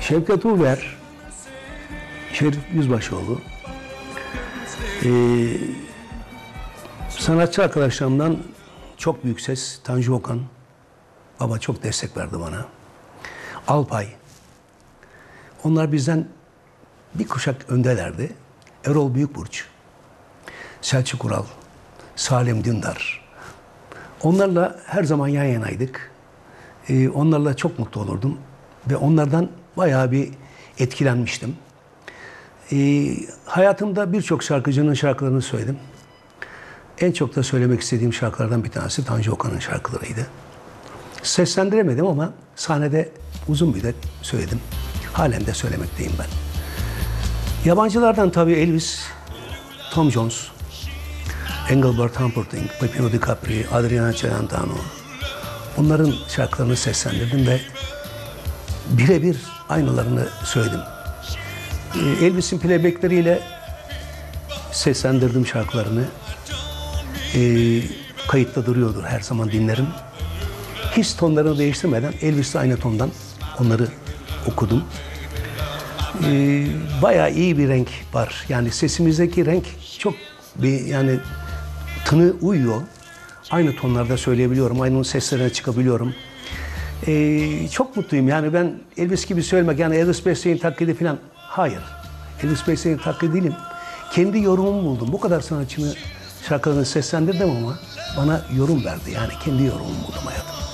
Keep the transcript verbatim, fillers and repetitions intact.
Şevket Uğur, Şerif Yüzbaşıoğlu. Ee, sanatçı arkadaşlarımdan çok büyük ses, Tanju Okan. Baba çok destek verdi bana. Alpay. Onlar bizden bir kuşak öndelerdi. Erol Büyükburç, Selçuk Ural, Salim Dündar. Onlarla her zaman yan yanaydık. Ee, onlarla çok mutlu olurdum. Ve onlardan bayağı bir etkilenmiştim. Ee, hayatımda birçok şarkıcının şarkılarını söyledim. En çok da söylemek istediğim şarkılardan bir tanesi Tanju Okan'ın şarkılarıydı. Seslendiremedim ama sahnede uzun bir de söyledim. Halen de söylemekteyim ben. Yabancılardan tabii Elvis, Tom Jones, Engelbert Humperdinck, Peppino DiCaprio, Adriana Celentano. Bunların şarkılarını seslendirdim ve birebir aynılarını söyledim. Elvis'in playbackleriyle seslendirdim şarkılarını. E, kayıtta duruyordur, her zaman dinlerim. Hiç tonlarını değiştirmeden Elvis'le aynı tondan onları okudum. E, bayağı iyi bir renk var. Yani sesimizdeki renk çok bir yani tını uyuyor. Aynı tonlarda söyleyebiliyorum, aynı seslerine çıkabiliyorum. Ee, çok mutluyum yani ben Elvis gibi söylemek yani Elvis Presley'in taklidi falan hayır. Elvis Presley'in taklidi değilim. Kendi yorumumu buldum. Bu kadar sanatçının şarkılarını seslendirdim ama bana yorum verdi. Yani kendi yorumumu buldum hayatım.